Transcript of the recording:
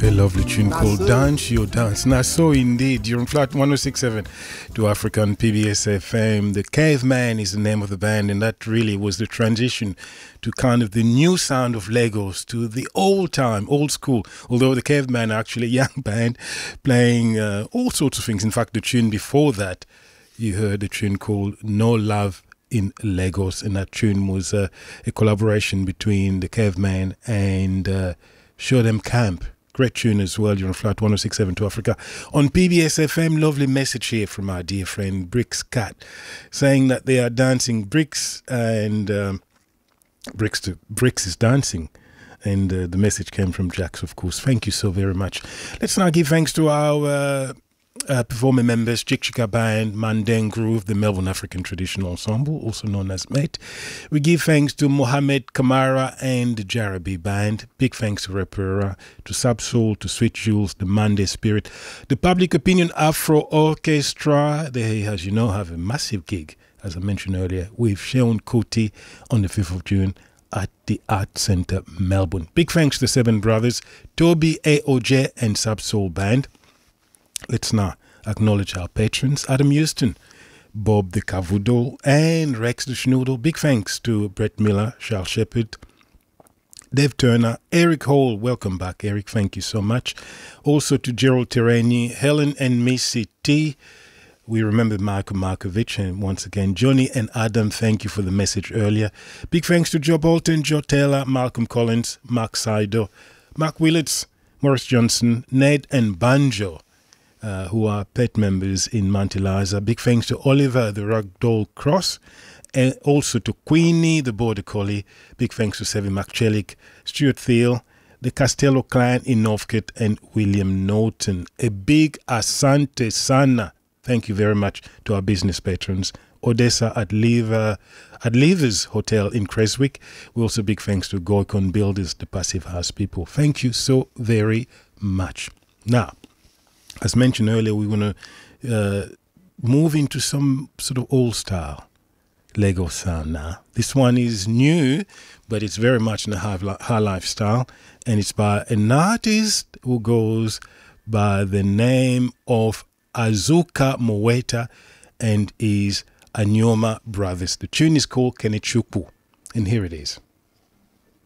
A lovely tune called Dance Your Dance. Now, so indeed, you're on Flat 106.7 to African PBS FM. The Caveman is the name of the band, and that really was the transition to kind of the new sound of Lagos, to the old time, old school. Although the Caveman are actually a young band playing all sorts of things. In fact, the tune before that, you heard a tune called No Love in Lagos, and that tune was a collaboration between the Caveman and Show Them Camp. Great tune as well. You're on Flat 106.7 to Africa. On PBS FM, lovely message here from our dear friend Bricks Cat, saying that they are dancing Bricks, and Bricks is dancing. And the message came from Jax, of course. Thank you so very much. Let's now give thanks to our performing members, Chick Chicka Band, Mandeng Groove, the Melbourne African Traditional Ensemble, also known as MET. We give thanks to Mohamed Kamara and the Jarabi Band. Big thanks to Repera, to Subsoul, to Sweet Jules, the Monday Spirit, the Public Opinion Afro Orchestra. They, as you know, have a massive gig, as I mentioned earlier, with Sheon Kuti on the 5th of June at the Art Centre, Melbourne. Big thanks to the Seven Brothers, Toby AOJ and Subsoul Band. Let's now acknowledge our patrons, Adam Houston, Bob the Cavudo, and Rex the Schnoodle. Big thanks to Brett Miller, Charles Shepherd, Dave Turner, Eric Hall. Welcome back, Eric. Thank you so much. Also to Gerald Tereni, Helen and Missy T. We remember Michael Markovich, and once again, Johnny and Adam, thank you for the message earlier. Big thanks to Joe Bolton, Joe Taylor, Malcolm Collins, Mark Saido, Mark Willits, Morris Johnson, Ned and Banjo, who are pet members in Mount Eliza. Big thanks to Oliver, the Ragdoll Cross, and also to Queenie, the Border Collie. Big thanks to Sevi McChellick, Stuart Thiel, the Castello clan in Northcote, and William Norton. A big asante sana. Thank you very much to our business patrons. Odessa at Lever's Hotel in Creswick. We also big thanks to Goikon Builders, the Passive House people. Thank you so very much. Now, as mentioned earlier, we want to move into some sort of old style Lagos sound now. This one is new, but it's very much in the high life style, and it's by an artist who goes by the name of Azuka Moweta and is Anyoma Brothers. The tune is called Kenechukwu, and here it is.